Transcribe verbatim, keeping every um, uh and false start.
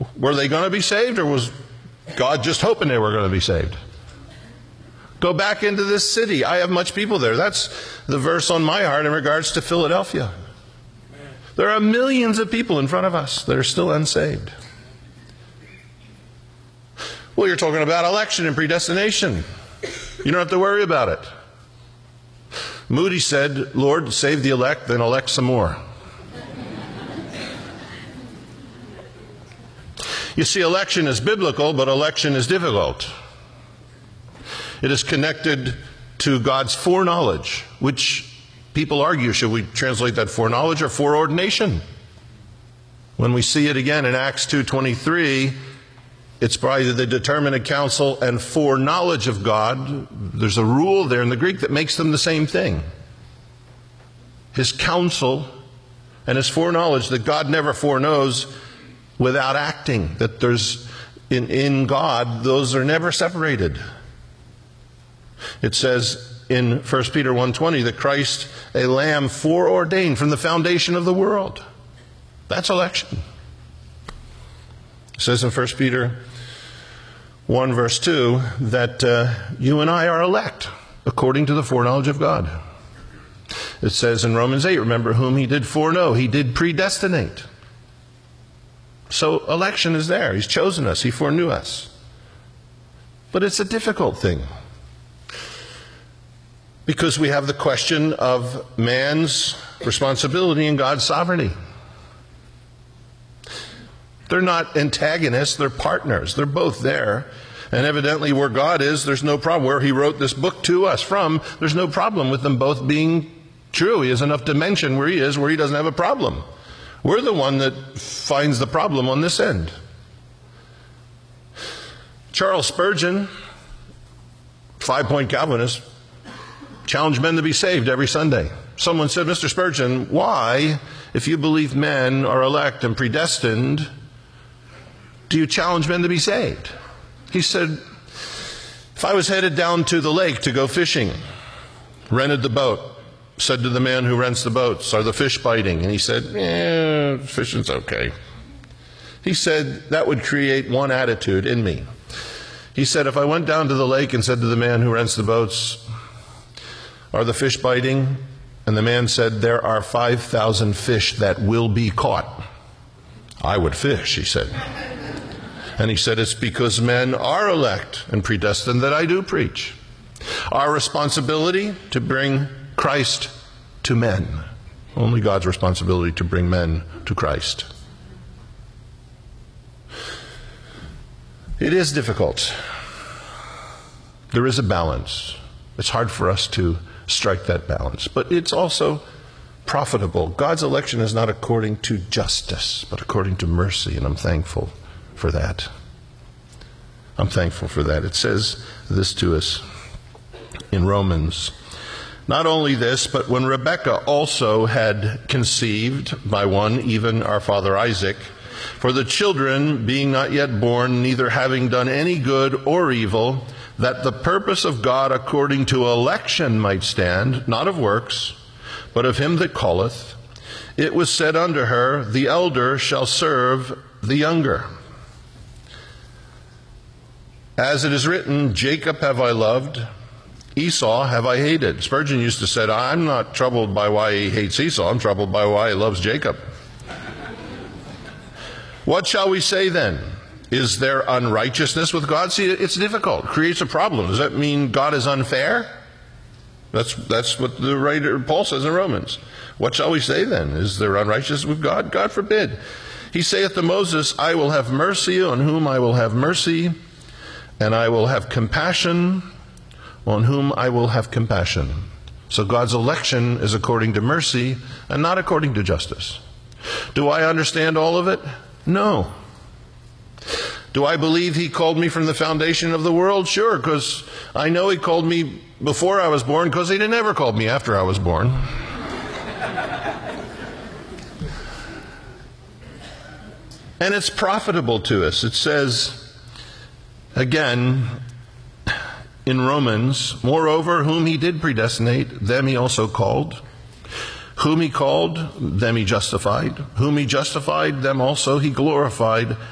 Were they going to be saved, or was God just hoping they were going to be saved? Go back into this city. I have much people there. That's the verse on my heart in regards to Philadelphia. There are millions of people in front of us that are still unsaved. Well, you're talking about election and predestination. You don't have to worry about it. Moody said, Lord, save the elect, then elect some more. You see, election is biblical, but election is difficult. It is connected to God's foreknowledge, which people argue, should we translate that foreknowledge or foreordination? When we see it again in Acts two twenty-three, it's by the determinate counsel and foreknowledge of God. There's a rule there in the Greek that makes them the same thing. His counsel and his foreknowledge, that God never foreknows without acting, that there's in, in God, those are never separated. It says in First Peter one twenty that Christ, a lamb foreordained from the foundation of the world. That's election. It says in First Peter one verse two that uh, you and I are elect according to the foreknowledge of God. It says in Romans eight, remember whom he did foreknow, he did predestinate. So election is there. He's chosen us. He foreknew us. But it's a difficult thing, because we have the question of man's responsibility and God's sovereignty. They're not antagonists, they're partners. They're both there. And evidently where God is, there's no problem. Where he wrote this book to us from, there's no problem with them both being true. He has enough dimension where he is, where he doesn't have a problem. We're the one that finds the problem on this end. Charles Spurgeon, five-point Calvinist, challenged men to be saved every Sunday. Someone said, Mister Spurgeon, why, if you believe men are elect and predestined, do you challenge men to be saved? He said, if I was headed down to the lake to go fishing, rented the boat, said to the man who rents the boats, are the fish biting? And he said, eh, fishing's okay. He said, that would create one attitude in me. He said, if I went down to the lake and said to the man who rents the boats, are the fish biting? And the man said, there are five thousand fish that will be caught. I would fish, he said. And he said, it's because men are elect and predestined that I do preach. Our responsibility to bring Christ to men. Only God's responsibility to bring men to Christ. It is difficult. There is a balance. It's hard for us to strike that balance, but it's also profitable. God's election is not according to justice, but according to mercy, and I'm thankful for that. I'm thankful for that. It says this to us in Romans. Not only this, but when Rebekah also had conceived by one, even our father Isaac, for the children being not yet born, neither having done any good or evil, that the purpose of God according to election might stand, not of works, but of him that calleth, it was said unto her, the elder shall serve the younger. As it is written, Jacob have I loved, Esau have I hated. Spurgeon used to say, I'm not troubled by why he hates Esau, I'm troubled by why he loves Jacob. What shall we say then? Is there unrighteousness with God? See, it's difficult. It creates a problem. Does that mean God is unfair? That's, that's what the writer Paul says in Romans. What shall we say then? Is there unrighteousness with God? God forbid. He saith to Moses, I will have mercy on whom I will have mercy, and I will have compassion on whom I will have compassion. So God's election is according to mercy and not according to justice. Do I understand all of it? No. Do I believe he called me from the foundation of the world? Sure, because I know he called me before I was born, because he never called me after I was born. And it's profitable to us. It says, again, in Romans, moreover, whom he did predestinate, them he also called. Whom he called, them he justified. Whom he justified, them also he glorified.